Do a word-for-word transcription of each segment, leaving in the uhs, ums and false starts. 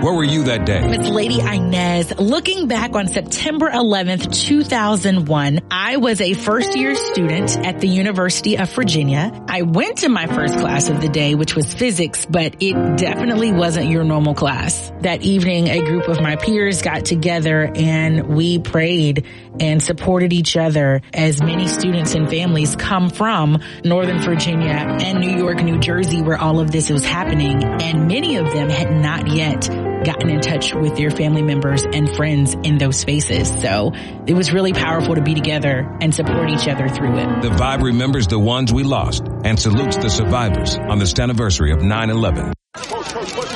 Where were you that day? Miss Lady Inez, looking back on September eleventh, two thousand one, I was a first year student at the University of Virginia. I went to my first class of the day, which was physics, but it definitely wasn't your normal class. That evening, a group of my peers got together and we prayed and supported each other as many students and families come from Northern Virginia and New York, New Jersey, where all of this was happening. And many of them had not yet gotten in touch with their family members and friends in those spaces. So it was really powerful to be together and support each other through it. The Vibe remembers the ones we lost and salutes the survivors on this anniversary of nine eleven. Coach,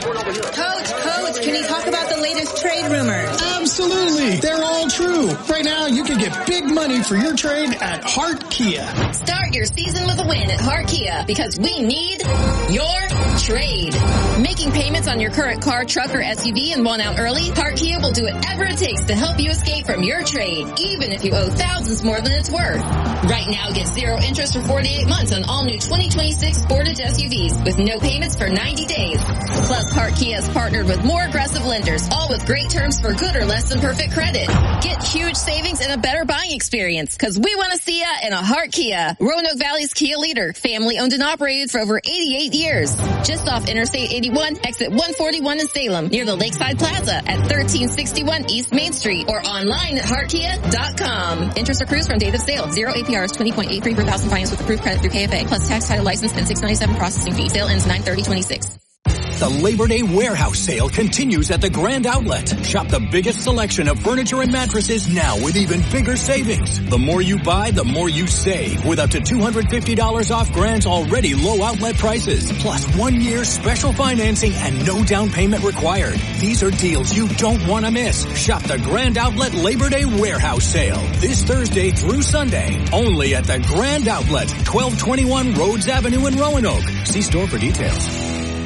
Coach, can you talk about the latest trade rumors? Absolutely. They're all true. Right now, you can get big money for your trade at Hart Kia. Start your season with a win at Hart Kia because we need your trade. Making payments on your current car, truck, or S U V and want out early? Hart Kia will do whatever it takes to help you escape from your trade, even if you owe thousands more than it's worth. Right now, get zero interest for forty-eight months on all new twenty twenty-six Sportage S U Vs with no payments for ninety days. Plus, Hart Kia has partnered with more aggressive lenders, all with great terms for good or less than perfect credit. Get huge savings and a better buying experience, because we want to see ya in a Hart Kia. Roanoke Valley's Kia leader, family owned and operated for over eighty-eight years. Just off Interstate eighty-one, exit one forty-one in Salem, near the Lakeside Plaza at thirteen sixty-one East Main Street, or online at hart kia dot com. Interest accrues from date of sale. Zero A P R is twenty point eight three per thousand finance with approved credit through K F A, plus tax, title, license, and six ninety-seven processing fee. Sale ends nine thirty twenty-six. The Labor Day warehouse sale continues at the Grand Outlet. Shop the biggest selection of furniture and mattresses now with even bigger savings. The more you buy, the more you save, with up to two hundred fifty dollars off Grand's already low outlet prices, plus one year special financing and no down payment required. These are deals you don't want to miss. Shop the Grand Outlet Labor Day warehouse sale this Thursday through Sunday, only at the Grand Outlet, twelve twenty-one Rhodes Avenue in Roanoke. See store for details.